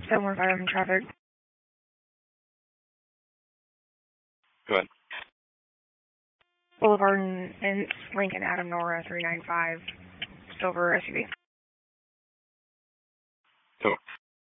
715 in traffic. Go ahead. Boulevard and Lincoln, Adam Nora, 395, silver SUV. Cool.